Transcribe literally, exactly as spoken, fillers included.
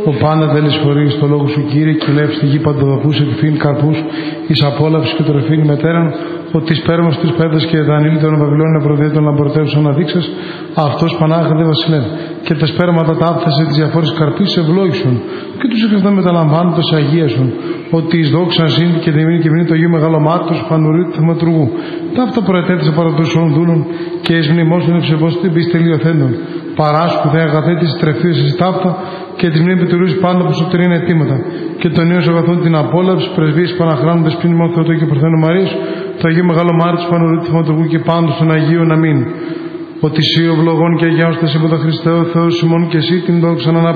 Ο πάντα τέλεις φορείς το λόγο σου Κύριε, και λεύς τη γη παντοδοπούς εκφύν καρπούς, εις απόλαυση και τροφήν μετέραν, ότι σπέρμος της πέδας και δανείλη των Βαβυλών ευρωδιέτων λαμπροτέρους αναδείξας, αυτός Πανάγατε βασιλεύ. Και τα σπέρματα τα άφθασε της διαφόρης καρπής ευλόγησον, και τους εκρεφτά μεταλαμβάνοντος αγίασον, ότι εις δόξαν σύντη και δημήνει και μείνει το Αγίου Μεγαλομάτως Πανουρίου του Θεματουργού. Ταύτα προετέθησε παρά τους δούλων και εις μνημός των ευσεβώστων επί τελειοθέντων. Παράσκου δε αγαθέ της τρεφής εις ταύτα και της μνήμη επιτηρούς πάντα που σωτηρήν αιτήματα. Και τον νέος αγαθών την απόλαυση, πρεσβείες Παναχράνοντες πνήμων Θεοτό και Παρθένου Μαρίας, το Αγίου Μεγαλομάτως Πανουρίου του Θεματουργού και πάντως των Αγίων αμήν. Ότι εσύ ο βλογών και αγιάος τα σύμποτα Χριστέ ο Θεός ημών και εσύ την δόξα να